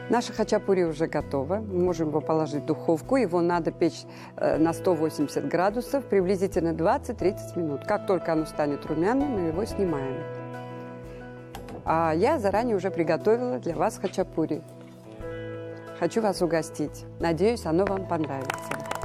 Наше хачапури уже готово. Мы можем его положить в духовку. Его надо печь на 180 градусов приблизительно 20-30 минут. Как только оно станет румяным, мы его снимаем. А я заранее уже приготовила для вас хачапури. Хочу вас угостить. Надеюсь, оно вам понравится.